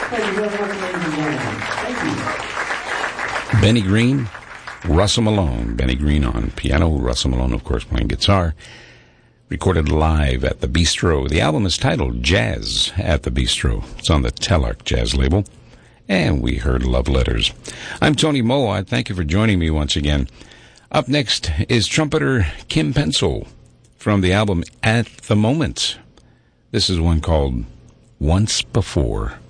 Thank you very much, ladies and gentlemen. Thank you. Benny Green, Russell Malone. Benny Green on piano, Russell Malone, of course, playing guitar. Recorded live at the Bistro. The album is titled Jazz at the Bistro. It's on the Telarc Jazz label. And we heard Love Letters. I'm Tony Moa. Thank you for joining me once again. Up next is trumpeter Kim Pensel from the album At the Moment. This is one called Once Before.